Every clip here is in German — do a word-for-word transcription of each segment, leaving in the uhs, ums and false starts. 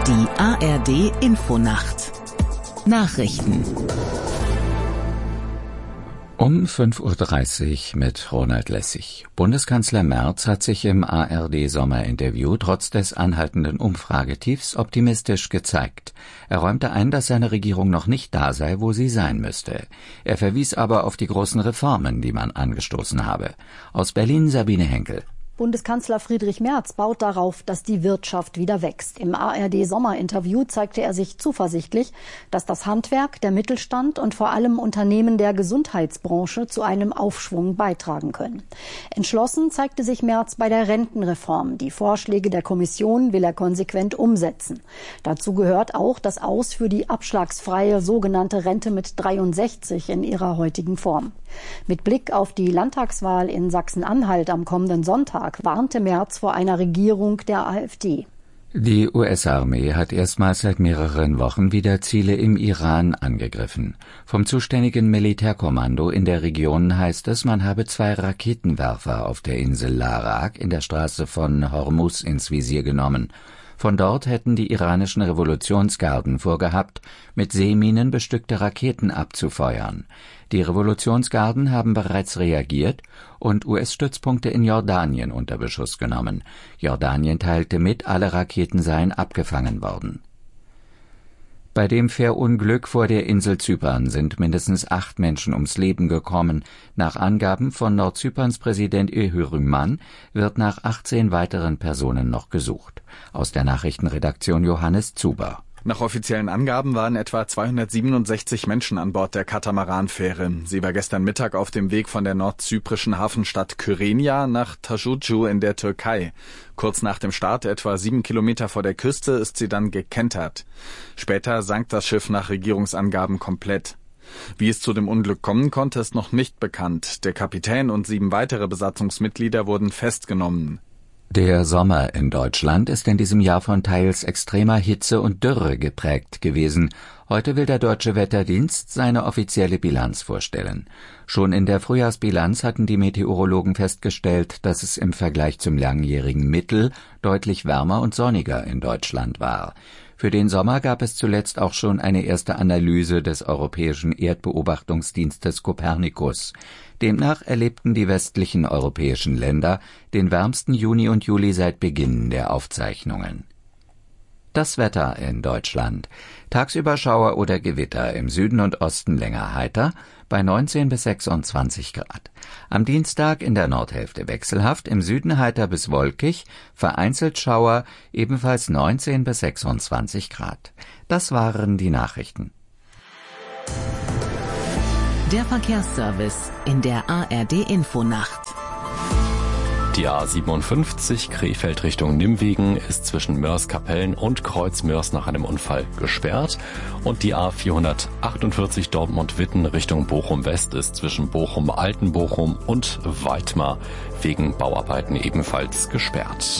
Die A R D Infonacht Nachrichten Um fünf Uhr dreißig mit Ronald Lessig. Bundeskanzler Merz hat sich im A R D-Sommerinterview trotz des anhaltenden Umfragetiefs optimistisch gezeigt. Er räumte ein, dass seine Regierung noch nicht da sei, wo sie sein müsste. Er verwies aber auf die großen Reformen, die man angestoßen habe. Aus Berlin Sabine Henkel. Bundeskanzler Friedrich Merz baut darauf, dass die Wirtschaft wieder wächst. Im A R D-Sommerinterview zeigte er sich zuversichtlich, dass das Handwerk, der Mittelstand und vor allem Unternehmen der Gesundheitsbranche zu einem Aufschwung beitragen können. Entschlossen zeigte sich Merz bei der Rentenreform. Die Vorschläge der Kommission will er konsequent umsetzen. Dazu gehört auch das Aus für die abschlagsfreie sogenannte Rente mit dreiundsechzig in ihrer heutigen Form. Mit Blick auf die Landtagswahl in Sachsen-Anhalt am kommenden Sonntag warnte Merz vor einer Regierung der AfD. Die U S-Armee hat erstmals seit mehreren Wochen wieder Ziele im Iran angegriffen. Vom zuständigen Militärkommando in der Region heißt es, man habe zwei Raketenwerfer auf der Insel Larak in der Straße von Hormuz ins Visier genommen. Von dort hätten die iranischen Revolutionsgarden vorgehabt, mit Seeminen bestückte Raketen abzufeuern. Die Revolutionsgarden haben bereits reagiert und U S-Stützpunkte in Jordanien unter Beschuss genommen. Jordanien teilte mit, alle Raketen seien abgefangen worden. Bei dem Fährunglück vor der Insel Zypern sind mindestens acht Menschen ums Leben gekommen. Nach Angaben von Nordzyperns Präsident Öhürüman wird nach achtzehn weiteren Personen noch gesucht. Aus der Nachrichtenredaktion Johannes Zuber. Nach offiziellen Angaben waren etwa zweihundertsiebenundsechzig Menschen an Bord der Katamaranfähre. Sie war gestern Mittag auf dem Weg von der nordzyprischen Hafenstadt Kyrenia nach Tajucu in der Türkei. Kurz nach dem Start, etwa sieben Kilometer vor der Küste, ist sie dann gekentert. Später sank das Schiff nach Regierungsangaben komplett. Wie es zu dem Unglück kommen konnte, ist noch nicht bekannt. Der Kapitän und sieben weitere Besatzungsmitglieder wurden festgenommen. Der Sommer in Deutschland ist in diesem Jahr von teils extremer Hitze und Dürre geprägt gewesen. Heute will der Deutsche Wetterdienst seine offizielle Bilanz vorstellen. Schon in der Frühjahrsbilanz hatten die Meteorologen festgestellt, dass es im Vergleich zum langjährigen Mittel deutlich wärmer und sonniger in Deutschland war. Für den Sommer gab es zuletzt auch schon eine erste Analyse des europäischen Erdbeobachtungsdienstes Copernicus. Demnach erlebten die westlichen europäischen Länder den wärmsten Juni und Juli seit Beginn der Aufzeichnungen. Das Wetter in Deutschland. Tagsüber Schauer oder Gewitter, im Süden und Osten länger heiter, bei neunzehn bis sechsundzwanzig Grad. Am Dienstag in der Nordhälfte wechselhaft, im Süden heiter bis wolkig, vereinzelt Schauer, ebenfalls neunzehn bis sechsundzwanzig Grad. Das waren die Nachrichten. Der Verkehrsservice in der A R D Infonacht. Die A siebenundfünfzig Krefeld Richtung Nimwegen ist zwischen Mörs-Kapellen und Kreuz-Mörs nach einem Unfall gesperrt und die A vierhundertachtundvierzig Dortmund-Witten Richtung Bochum-West ist zwischen Bochum-Altenbochum und Weitmar wegen Bauarbeiten ebenfalls gesperrt.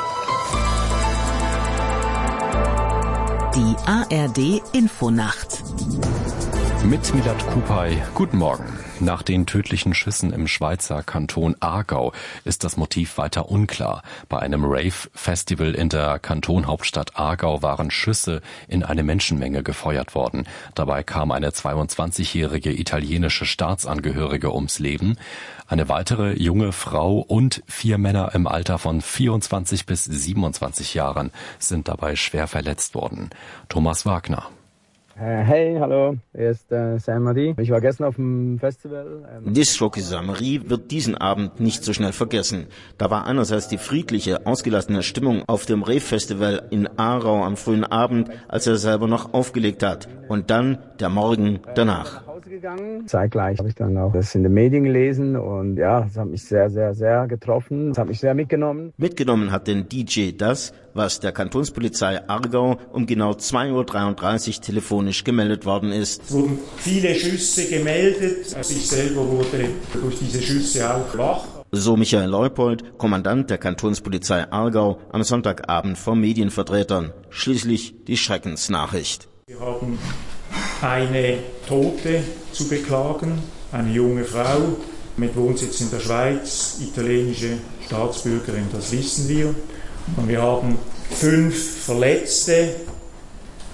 Die A R D Infonacht. Mit Milad Kupay, guten Morgen. Nach den tödlichen Schüssen im Schweizer Kanton Aargau ist das Motiv weiter unklar. Bei einem Rave-Festival in der Kantonhauptstadt Aargau waren Schüsse in eine Menschenmenge gefeuert worden. Dabei kam eine zweiundzwanzigjährige italienische Staatsangehörige ums Leben. Eine weitere junge Frau und vier Männer im Alter von vierundzwanzig bis siebenundzwanzig Jahren sind dabei schwer verletzt worden. Thomas Wagner. Hey, hallo, hier ist äh, Saint-Marie. Ich war gestern auf dem Festival. Ähm Disc-Jockey Saint-Marie wird diesen Abend nicht so schnell vergessen. Da war einerseits die friedliche, ausgelassene Stimmung auf dem Rave-Festival in Aarau am frühen Abend, als er selber noch aufgelegt hat. Und dann der Morgen danach. Gegangen. Zeitgleich habe ich dann auch das in den Medien gelesen und ja, es hat mich sehr, sehr, sehr getroffen. Es hat mich sehr mitgenommen. Mitgenommen hat den D J das, was der Kantonspolizei Aargau um genau zwei Uhr dreiunddreißig telefonisch gemeldet worden ist. Es wurden viele Schüsse gemeldet. Also ich selber wurde durch diese Schüsse auch wach. So Michael Leupold, Kommandant der Kantonspolizei Aargau, am Sonntagabend vor Medienvertretern. Schließlich die Schreckensnachricht. Wir haben eine Tote zu beklagen, eine junge Frau mit Wohnsitz in der Schweiz, italienische Staatsbürgerin, das wissen wir. Und wir haben fünf Verletzte,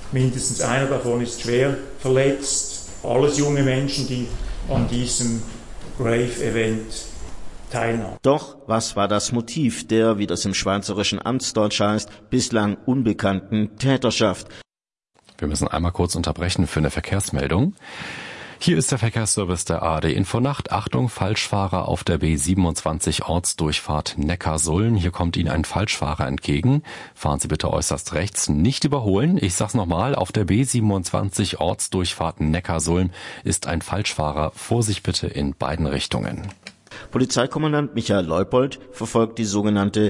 Mindestens einer davon ist schwer verletzt. Alles junge Menschen, die an diesem Rave-Event teilnahmen. Doch was war das Motiv der, wie das im schweizerischen Amtsdeutsch heißt, bislang unbekannten Täterschaft? Wir müssen einmal kurz unterbrechen für eine Verkehrsmeldung. Hier ist der Verkehrsservice der A R D Infonacht. Achtung, Falschfahrer auf der B siebenundzwanzig Ortsdurchfahrt Neckarsulm. Hier kommt Ihnen ein Falschfahrer entgegen. Fahren Sie bitte äußerst rechts, nicht überholen. Ich sag's nochmal, auf der B siebenundzwanzig Ortsdurchfahrt Neckarsulm ist ein Falschfahrer. Vorsicht bitte in beiden Richtungen. Polizeikommandant Michael Leupold verfolgt die sogenannte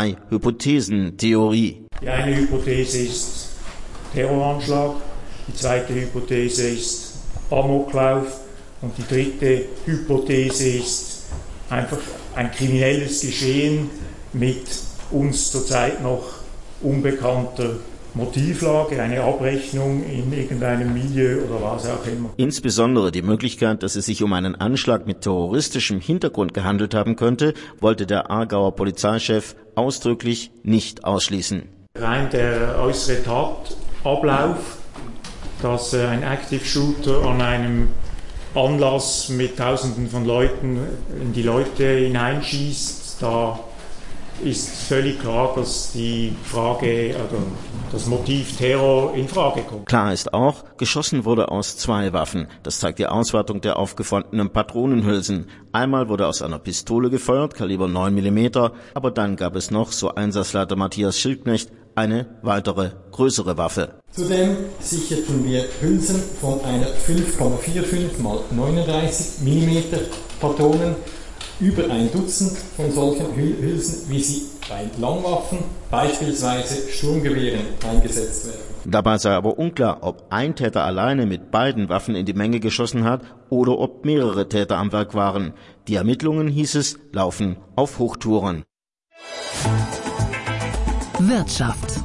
Drei-Hypothesen-Theorie. Die eine Hypothese ist Terroranschlag, die zweite Hypothese ist Amoklauf und die dritte Hypothese ist einfach ein kriminelles Geschehen mit uns zurzeit noch unbekannter Motivlage, eine Abrechnung in irgendeinem Milieu oder was auch immer. Insbesondere die Möglichkeit, dass es sich um einen Anschlag mit terroristischem Hintergrund gehandelt haben könnte, wollte der Aargauer Polizeichef ausdrücklich nicht ausschließen. Rein der äußere Tatablauf, dass ein Active Shooter an einem Anlass mit Tausenden von Leuten in die Leute hineinschießt, da ist völlig klar, dass die Frage, also das Motiv Terror in Frage kommt. Klar ist auch, geschossen wurde aus zwei Waffen. Das zeigt die Auswertung der aufgefundenen Patronenhülsen. Einmal wurde aus einer Pistole gefeuert, Kaliber neun Millimeter, aber dann gab es noch, so Einsatzleiter Matthias Schildknecht, eine weitere, größere Waffe. Zudem sicherten wir Hülsen von einer fünf Komma fünfundvierzig mal neununddreißig Millimeter Patronen, über ein Dutzend von solchen Hülsen, wie sie bei Langwaffen, beispielsweise Sturmgewehren, eingesetzt werden. Dabei sei aber unklar, ob ein Täter alleine mit beiden Waffen in die Menge geschossen hat oder ob mehrere Täter am Werk waren. Die Ermittlungen, hieß es, laufen auf Hochtouren. Wirtschaft.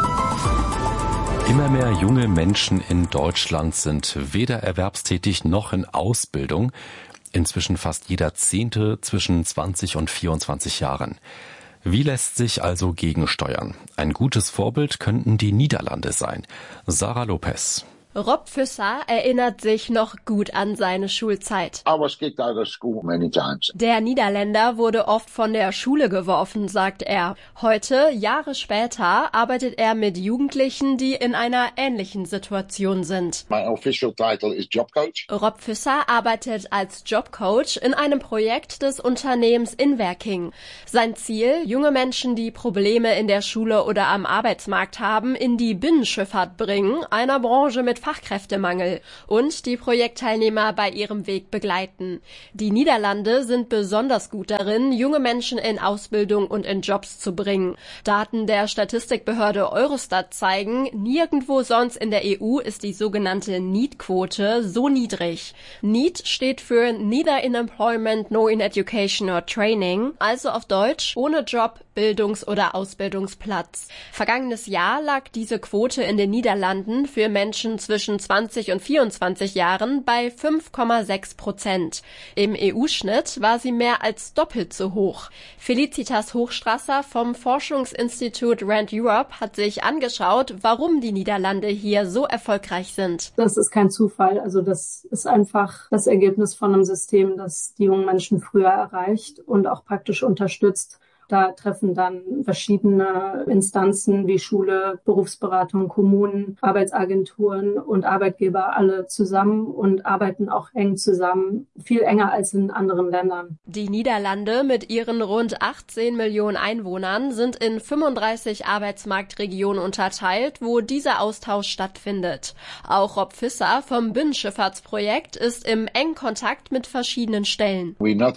Immer mehr junge Menschen in Deutschland sind weder erwerbstätig noch in Ausbildung. Inzwischen fast jeder Zehnte zwischen zwanzig und vierundzwanzig Jahren. Wie lässt sich also gegensteuern? Ein gutes Vorbild könnten die Niederlande sein. Sarah Lopez. Rob Visser erinnert sich noch gut an seine Schulzeit. I was kicked out of school many times. Der Niederländer wurde oft von der Schule geworfen, sagt er. Heute, Jahre später, arbeitet er mit Jugendlichen, die in einer ähnlichen Situation sind. My official title is Job Coach. Rob Visser arbeitet als Jobcoach in einem Projekt des Unternehmens Inwerking. Sein Ziel, junge Menschen, die Probleme in der Schule oder am Arbeitsmarkt haben, in die Binnenschifffahrt bringen, einer Branche mit Fachkräftemangel, und die Projektteilnehmer bei ihrem Weg begleiten. Die Niederlande sind besonders gut darin, junge Menschen in Ausbildung und in Jobs zu bringen. Daten der Statistikbehörde Eurostat zeigen, nirgendwo sonst in der E U ist die sogenannte NEET-Quote so niedrig. NEET steht für Neither in Employment nor in Education or Training, also auf Deutsch ohne Job, Bildungs- oder Ausbildungsplatz. Vergangenes Jahr lag diese Quote in den Niederlanden für Menschen zwischen zwanzig und vierundzwanzig Jahren bei fünf Komma sechs Prozent. Im E U-Schnitt war sie mehr als doppelt so hoch. Felicitas Hochstrasser vom Forschungsinstitut Rand Europe hat sich angeschaut, warum die Niederlande hier so erfolgreich sind. Das ist kein Zufall. Also das ist einfach das Ergebnis von einem System, das die jungen Menschen früher erreicht und auch praktisch unterstützt. Da treffen dann verschiedene Instanzen wie Schule, Berufsberatung, Kommunen, Arbeitsagenturen und Arbeitgeber alle zusammen und arbeiten auch eng zusammen, viel enger als in anderen Ländern. Die Niederlande mit ihren rund achtzehn Millionen Einwohnern sind in fünfunddreißig Arbeitsmarktregionen unterteilt, wo dieser Austausch stattfindet. Auch Rob Visser vom Binnenschifffahrtsprojekt ist im engen Kontakt mit verschiedenen Stellen.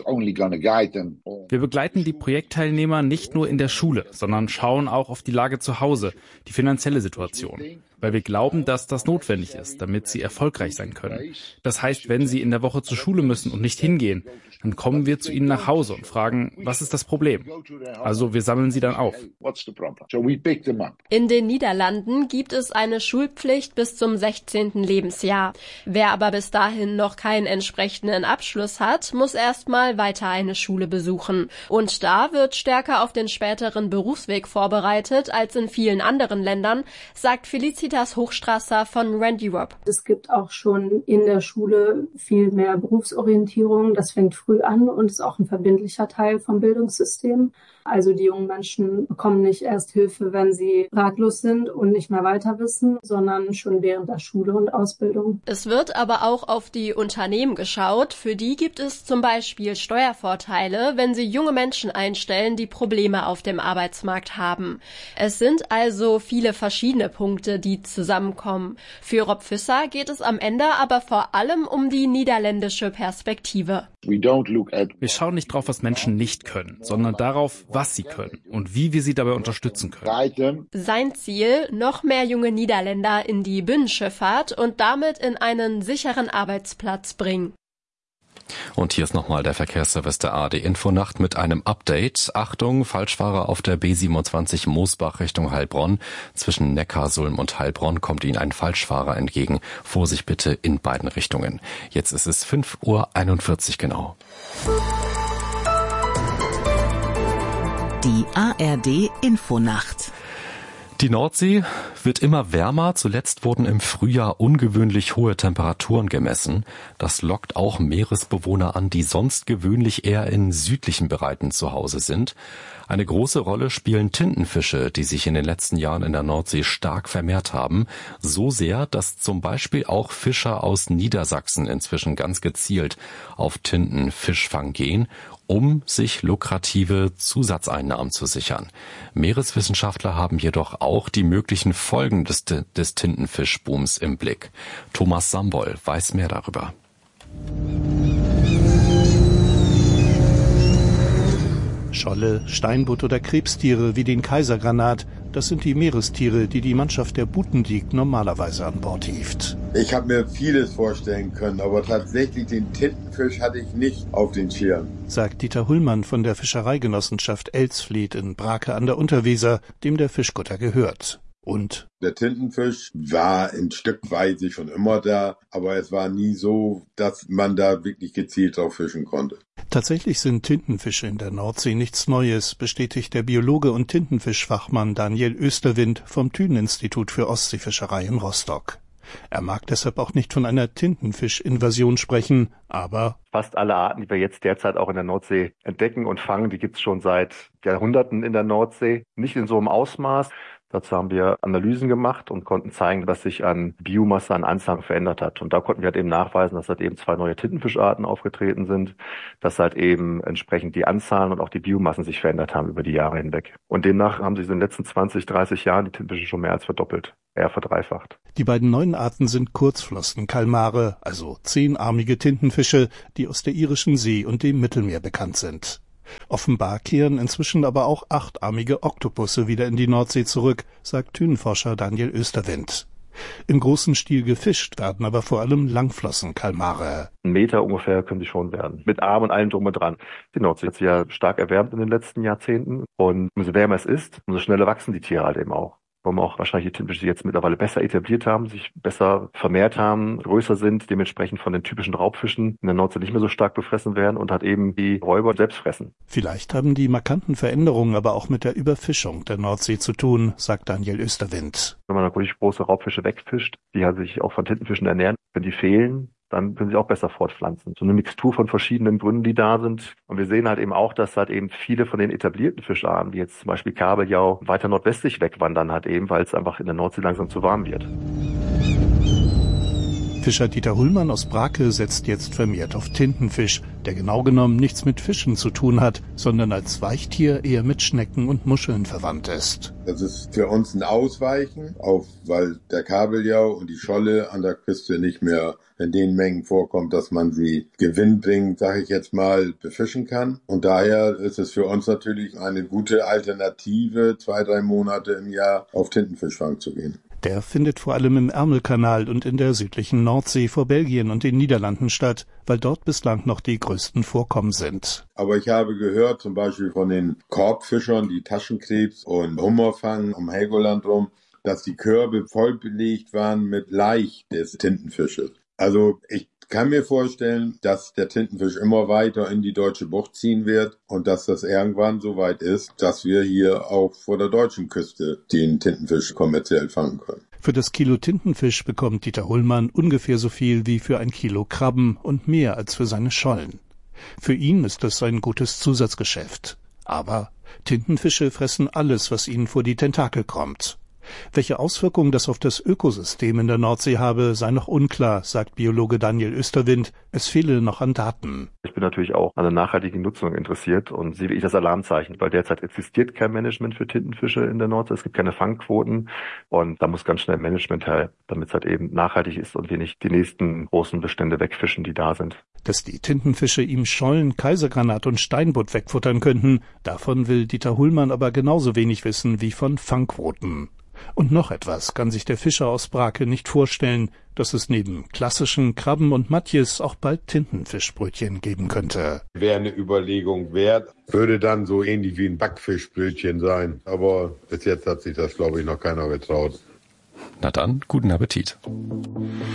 Wir begleiten die Projektteilnehmer nicht nur in der Schule, sondern schauen auch auf die Lage zu Hause, die finanzielle Situation, weil wir glauben, dass das notwendig ist, damit sie erfolgreich sein können. Das heißt, wenn sie in der Woche zur Schule müssen und nicht hingehen, dann kommen wir zu ihnen nach Hause und fragen, was ist das Problem? Also wir sammeln sie dann auf. In den Niederlanden gibt es eine Schulpflicht bis zum sechzehnten Lebensjahr. Wer aber bis dahin noch keinen entsprechenden Abschluss hat, muss erstmal weiter eine Schule besuchen. Und da wird stärker auf den späteren Berufsweg vorbereitet als in vielen anderen Ländern, sagt Felicitas Hochstrasser von Rand Europe. Es gibt auch schon in der Schule viel mehr Berufsorientierung. Das fängt früh an und ist auch ein verbindlicher Teil vom Bildungssystem. Also die jungen Menschen bekommen nicht erst Hilfe, wenn sie ratlos sind und nicht mehr weiter wissen, sondern schon während der Schule und Ausbildung. Es wird aber auch auf die Unternehmen geschaut. Für die gibt es zum Beispiel Steuervorteile, wenn sie junge Menschen einstellen, die Probleme auf dem Arbeitsmarkt haben. Es sind also viele verschiedene Punkte, die zusammenkommen. Für Rob Visser geht es am Ende aber vor allem um die niederländische Perspektive. Wir schauen nicht drauf, was Menschen nicht können, sondern darauf, was sie können und wie wir sie dabei unterstützen können. Sein Ziel, noch mehr junge Niederländer in die Binnenschifffahrt und damit in einen sicheren Arbeitsplatz bringen. Und hier ist nochmal der Verkehrsservice der A R D Infonacht mit einem Update. Achtung, Falschfahrer auf der B siebenundzwanzig Moosbach Richtung Heilbronn. Zwischen Neckarsulm und Heilbronn kommt Ihnen ein Falschfahrer entgegen. Vorsicht bitte in beiden Richtungen. Jetzt ist es fünf Uhr einundvierzig genau. Die A R D Infonacht. Die Nordsee wird immer wärmer. Zuletzt wurden im Frühjahr ungewöhnlich hohe Temperaturen gemessen. Das lockt auch Meeresbewohner an, die sonst gewöhnlich eher in südlichen Bereichen zu Hause sind. Eine große Rolle spielen Tintenfische, die sich in den letzten Jahren in der Nordsee stark vermehrt haben. So sehr, dass zum Beispiel auch Fischer aus Niedersachsen inzwischen ganz gezielt auf Tintenfischfang gehen, um sich lukrative Zusatzeinnahmen zu sichern. Meereswissenschaftler haben jedoch auch die möglichen Folgen des, des Tintenfischbooms im Blick. Thomas Sambol weiß mehr darüber. Scholle, Steinbutt oder Krebstiere wie den Kaisergranat, das sind die Meerestiere, die die Mannschaft der Butendiek normalerweise an Bord hieft. Ich habe mir vieles vorstellen können, aber tatsächlich den Tintenfisch hatte ich nicht auf den Schirm. Sagt Dieter Hullmann von der Fischereigenossenschaft Elsfleth in Brake an der Unterweser, dem der Fischkutter gehört. Und der Tintenfisch war in Stückweise schon immer da, aber es war nie so, dass man da wirklich gezielt drauf fischen konnte. Tatsächlich sind Tintenfische in der Nordsee nichts Neues, bestätigt der Biologe und Tintenfischfachmann Daniel Österwind vom Thünen-Institut für Ostseefischerei in Rostock. Er mag deshalb auch nicht von einer Tintenfischinvasion sprechen, aber fast alle Arten, die wir jetzt derzeit auch in der Nordsee entdecken und fangen, die gibt es schon seit Jahrhunderten in der Nordsee. Nicht in so einem Ausmaß. Dazu haben wir Analysen gemacht und konnten zeigen, dass sich an Biomasse, an Anzahl verändert hat. Und da konnten wir halt eben nachweisen, dass halt eben zwei neue Tintenfischarten aufgetreten sind, dass halt eben entsprechend die Anzahlen und auch die Biomassen sich verändert haben über die Jahre hinweg. Und demnach haben sich in den letzten zwanzig, dreißig Jahren die Tintenfische schon mehr als verdoppelt, eher verdreifacht. Die beiden neuen Arten sind Kurzflossenkalmare, also zehnarmige Tintenfische, die aus der irischen See und dem Mittelmeer bekannt sind. Offenbar kehren inzwischen aber auch achtarmige Oktopusse wieder in die Nordsee zurück, sagt Thünenforscher Daniel Österwind. Im großen Stil gefischt werden aber vor allem Langflossenkalmare. Ein Meter ungefähr können sie schon werden, mit Arm und allem drum und dran. Die Nordsee hat sich ja stark erwärmt in den letzten Jahrzehnten und umso wärmer es ist, umso schneller wachsen die Tiere halt eben auch. Warum auch wahrscheinlich die Tintenfische jetzt mittlerweile besser etabliert haben, sich besser vermehrt haben, größer sind, dementsprechend von den typischen Raubfischen in der Nordsee nicht mehr so stark befressen werden und halt eben die Räuber selbst fressen. Vielleicht haben die markanten Veränderungen aber auch mit der Überfischung der Nordsee zu tun, sagt Daniel Österwind. Wenn man natürlich große Raubfische wegfischt, die halt sich auch von Tintenfischen ernähren, wenn die fehlen, dann können sie auch besser fortpflanzen. So eine Mixtur von verschiedenen Gründen, die da sind. Und wir sehen halt eben auch, dass halt eben viele von den etablierten Fischarten, wie jetzt zum Beispiel Kabeljau, weiter nordwestlich wegwandern halt eben, weil es einfach in der Nordsee langsam zu warm wird. Fischer Dieter Hullmann aus Brake setzt jetzt vermehrt auf Tintenfisch, der genau genommen nichts mit Fischen zu tun hat, sondern als Weichtier eher mit Schnecken und Muscheln verwandt ist. Das ist für uns ein Ausweichen, auf, weil der Kabeljau und die Scholle an der Küste nicht mehr in den Mengen vorkommt, dass man sie gewinnbringend, sage ich jetzt mal, befischen kann. Und daher ist es für uns natürlich eine gute Alternative, zwei, drei Monate im Jahr auf Tintenfischfang zu gehen. Der findet vor allem im Ärmelkanal und in der südlichen Nordsee vor Belgien und den Niederlanden statt, weil dort bislang noch die größten Vorkommen sind. Aber ich habe gehört, zum Beispiel von den Korbfischern, die Taschenkrebs und Hummer fangen um Helgoland rum, dass die Körbe voll belegt waren mit Laich des Tintenfisches. Also ich kann mir vorstellen, dass der Tintenfisch immer weiter in die deutsche Bucht ziehen wird und dass das irgendwann so weit ist, dass wir hier auch vor der deutschen Küste den Tintenfisch kommerziell fangen können. Für das Kilo Tintenfisch bekommt Dieter Hullmann ungefähr so viel wie für ein Kilo Krabben und mehr als für seine Schollen. Für ihn ist das ein gutes Zusatzgeschäft. Aber Tintenfische fressen alles, was ihnen vor die Tentakel kommt. Welche Auswirkungen das auf das Ökosystem in der Nordsee habe, sei noch unklar, sagt Biologe Daniel Österwind. Es fehle noch an Daten. Ich bin natürlich auch an der nachhaltigen Nutzung interessiert und sehe ich das Alarmzeichen, weil derzeit existiert kein Management für Tintenfische in der Nordsee. Es gibt keine Fangquoten und da muss ganz schnell Management her, damit es halt eben nachhaltig ist und wir nicht die nächsten großen Bestände wegfischen, die da sind. Dass die Tintenfische ihm Schollen, Kaisergranat und Steinbutt wegfuttern könnten, davon will Dieter Hullmann aber genauso wenig wissen wie von Fangquoten. Und noch etwas kann sich der Fischer aus Brake nicht vorstellen, dass es neben klassischen Krabben und Matjes auch bald Tintenfischbrötchen geben könnte. Wäre eine Überlegung wert, würde dann so ähnlich wie ein Backfischbrötchen sein. Aber bis jetzt hat sich das, glaube ich, noch keiner getraut. Na dann, guten Appetit.